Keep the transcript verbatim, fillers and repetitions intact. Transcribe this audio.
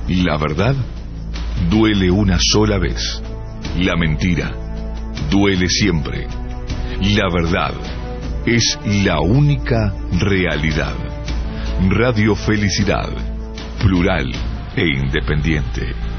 La verdad duele una sola vez. La mentira duele siempre. La verdad es la única realidad. Radio Felicidad, plural e independiente.